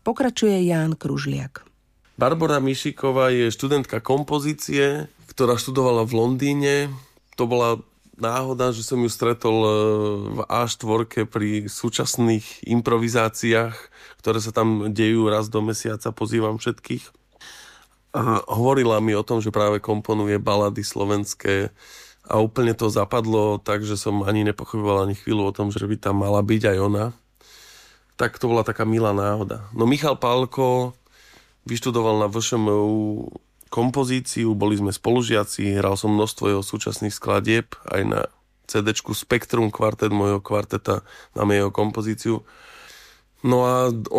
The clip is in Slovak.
pokračuje Ján Kružliak. Barbora Mišiková je študentka kompozície, ktorá študovala v Londýne. To bola náhoda, že som ju stretol v A4 pri súčasných improvizáciách, ktoré sa tam dejú raz do mesiaca, pozývam všetkých. A hovorila mi o tom, že práve komponuje balady slovenské a úplne to zapadlo, takže som ani nepochyboval ani chvíľu o tom, že by tam mala byť aj ona. Tak to bola taká milá náhoda. No Michal Pálko vyštudoval na VŠMU kompozíciu, boli sme spolužiaci, hral som množstvo jeho súčasných skladieb, aj na CD-čku Spektrum kvartet, mojho kvarteta, máme jeho kompozíciu. No a